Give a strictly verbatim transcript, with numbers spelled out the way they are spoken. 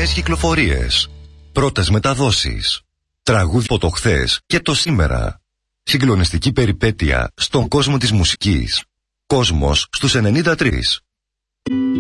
Νέες κυκλοφορίες. Πρώτες μεταδόσεις. Τραγούδι από το χθες και το σήμερα. Συγκλονιστική περιπέτεια στον κόσμο της μουσικής. Κόσμος στους ενενήντα τρία.